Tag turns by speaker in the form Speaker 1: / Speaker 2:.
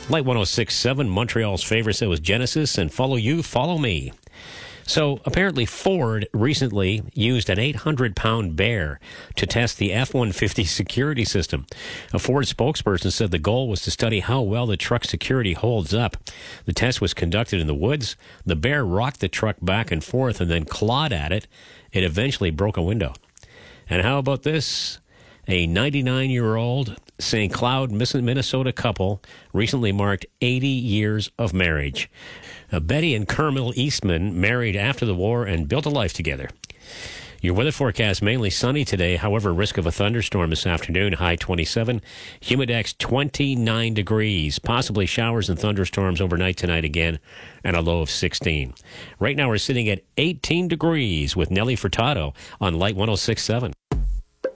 Speaker 1: Light 106.7, Montreal's favorite. That was Genesis, and Follow You, Follow Me. So apparently Ford recently used an 800-pound bear to test the F-150 security system. A Ford spokesperson said the goal was to study how well the truck's security holds up. The test was conducted in the woods. The bear rocked the truck back and forth and then clawed at it. It eventually broke a window. And how about this? A 99-year-old St. Cloud, Minnesota couple recently marked 80 years of marriage. Betty and Kermel Eastman married after the war and built a life together. Your weather forecast, mainly sunny today. However, risk of a thunderstorm this afternoon, high 27. Humidex 29 degrees. Possibly showers and thunderstorms overnight tonight again, and a low of 16. Right now we're sitting at 18 degrees with Nelly Furtado on Light 106.7.